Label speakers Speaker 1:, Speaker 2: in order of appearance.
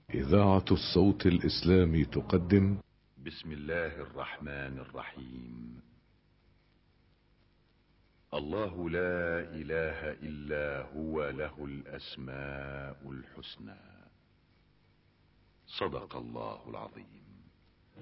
Speaker 1: إذاعة الصوت الإسلامي تقدم.
Speaker 2: بسم الله الرحمن الرحيم. الله لا إله إلا هو، له الأسماء الحسنى. صدق الله العظيم.